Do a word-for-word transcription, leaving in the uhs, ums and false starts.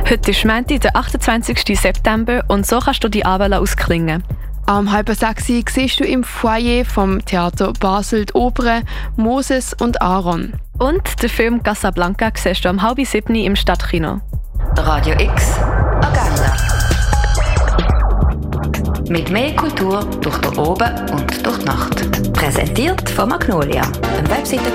Heute ist Montag, der achtundzwanzigsten September und so kannst du die Abend ausklingen. Am halb sechs siehst du im Foyer vom Theater Basel die Opern «Moses und Aaron». Und den Film «Casablanca» siehst du am halb sieben im Stadtkino. Radio X Agenda. Mit mehr Kultur durch den Oben und durch die Nacht. Präsentiert von Magnolia, einem Webseite